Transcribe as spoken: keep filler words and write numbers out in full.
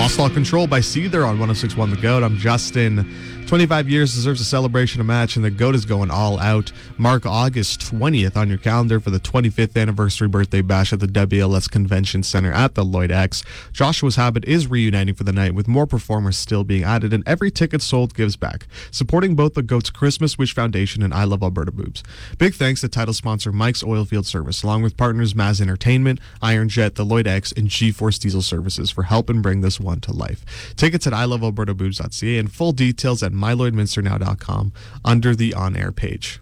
Lost All Control by Seether on one oh six point one The Goat. I'm Justin. twenty-five years deserves a celebration, a match, and the Goat is going all out. Mark August twentieth on your calendar for the twenty-fifth anniversary birthday bash at the W L S Convention Center at the Lloyd X. Joshua's Habit is reuniting for the night, with more performers still being added, and every ticket sold gives back, supporting both the Goat's Christmas Wish Foundation and I Love Alberta Boobs. Big thanks to title sponsor Mike's Oilfield Service, along with partners Maz Entertainment, Iron Jet, the Lloyd X, and G-Force Diesel Services for helping bring this one to life. Tickets at I love alberta boobs dot c a and full details at my lloyd minster now dot com under the on-air page.